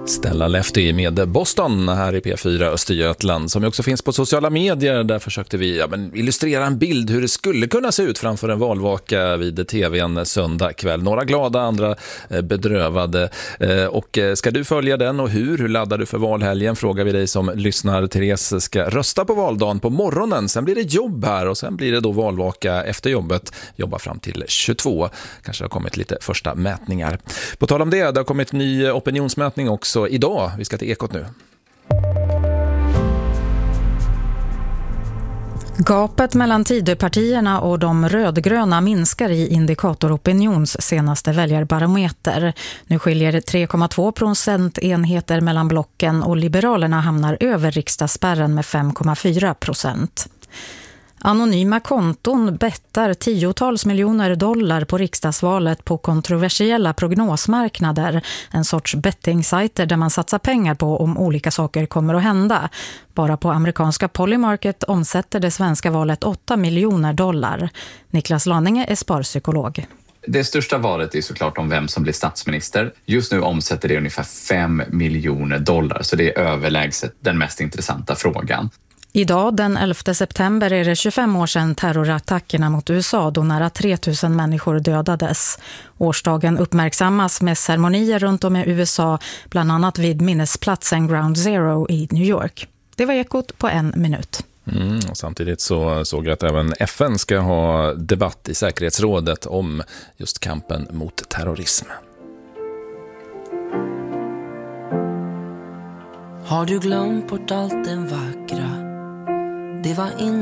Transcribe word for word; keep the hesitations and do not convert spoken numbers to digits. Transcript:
Stella Lefty med Boston här i P fyra Östergötland, som också finns på sociala medier. Där försökte vi ja, men illustrera en bild hur det skulle kunna se ut framför en valvaka vid tvn söndag kväll. Några glada, andra bedrövade. Och ska du följa den och hur? Hur laddar du för valhelgen? Frågar vi dig som lyssnar. Therese ska rösta på valdagen på morgonen. Sen blir det jobb här och sen blir det då valvaka efter jobbet. Jobba fram till tjugotvå. Kanske har kommit lite första mätningar. På tal om det, det har kommit ny opinionsmätning också idag. Vi ska till Ekot nu. Gapet mellan Tidöpartierna och de rödgröna minskar i Indikator Opinions senaste väljarbarometer. Nu skiljer tre komma två procentenheter mellan blocken och Liberalerna hamnar över riksdagsspärren med fem komma fyra procent. Anonyma konton bettar tiotals miljoner dollar på riksdagsvalet på kontroversiella prognosmarknader, en sorts bettingsajter där man satsar pengar på om olika saker kommer att hända. Bara på amerikanska Polymarket omsätter det svenska valet åtta miljoner dollar. Niklas Laninge är sparpsykolog. Det största valet är såklart om vem som blir statsminister. Just nu omsätter det ungefär fem miljoner dollar, så det är överlägset den mest intressanta frågan. Idag den elfte september är det tjugofem år sedan terrorattackerna mot U S A då nära tre tusen människor dödades. Årsdagen uppmärksammas med ceremonier runt om i U S A, bland annat vid minnesplatsen Ground Zero i New York. Det var Ekot på en minut. Mm, och samtidigt så såg jag att även F N ska ha debatt i säkerhetsrådet om just kampen mot terrorism. Har du glömt bort allt det vackra? Det var in